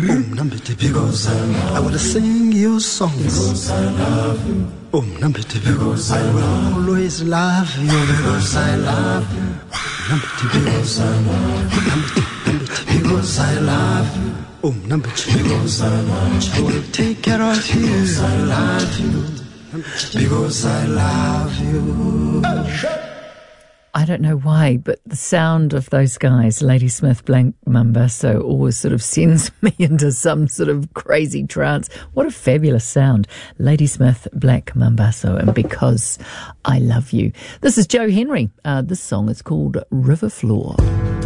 Because I will sing your songs. Because I love you. Because I will always love you. Because I love you. Because I love you. Because I love you. Because I love you. I will take care of you. Because I love you. Because I love you. I don't know why, but the sound of those guys, Ladysmith, Black Mambazo, always sort of sends me into some sort of crazy trance. What a fabulous sound. Ladysmith, Black Mambazo, and Because I Love You. This is Joe Henry. This song is called River Floor.